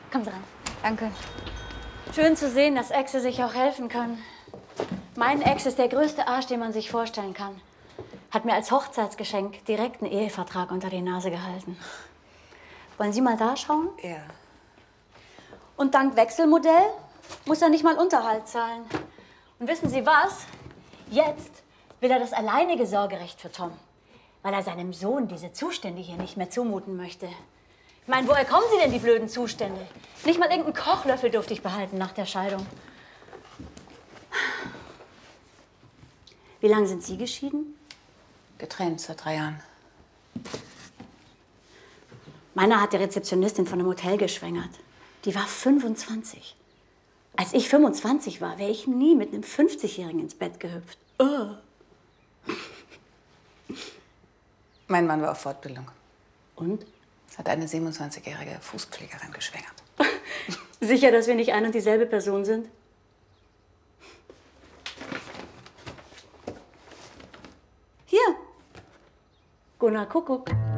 Kommen Sie rein. Danke. Schön zu sehen, dass Äxe sich auch helfen können. Mein Ex ist der größte Arsch, den man sich vorstellen kann. Hat mir als Hochzeitsgeschenk direkt einen Ehevertrag unter die Nase gehalten. Wollen Sie mal da schauen? Ja. Und dank Wechselmodell muss er nicht mal Unterhalt zahlen. Und wissen Sie was? Jetzt will er das alleinige Sorgerecht für Tom, weil er seinem Sohn diese Zustände hier nicht mehr zumuten möchte. Ich meine, woher kommen Sie denn, die blöden Zustände? Nicht mal irgendeinen Kochlöffel durfte ich behalten nach der Scheidung. Wie lange sind Sie geschieden? Getrennt seit 3 Jahren. Meiner hat die Rezeptionistin von einem Hotel geschwängert. Die war 25. Als ich 25 war, wäre ich nie mit einem 50-Jährigen ins Bett gehüpft. Oh. Mein Mann war auf Fortbildung. Und? Hat eine 27-jährige Fußpflegerin geschwängert. Sicher, dass wir nicht ein und dieselbe Person sind? Hier. Gunnar Kuckuck.